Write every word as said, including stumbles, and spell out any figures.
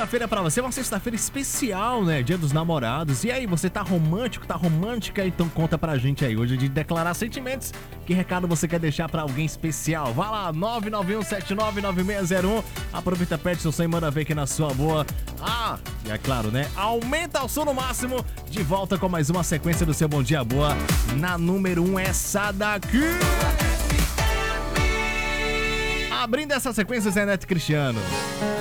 sexta-feira pra você, uma sexta-feira especial, né? Dia dos Namorados. E aí, você tá romântico, tá romântica? Então conta pra gente aí, hoje é de declarar sentimentos. Que recado você quer deixar pra alguém especial? Vai lá, nove nove um sete nove nove seis zero um. Aproveita, pede seu som e manda ver aqui na sua boa. Ah, e é claro, né? Aumenta o som no máximo. De volta com mais uma sequência do seu Bom Dia Boa. Na número um, essa daqui. Abrindo essa sequência, Zé Neto Cristiano.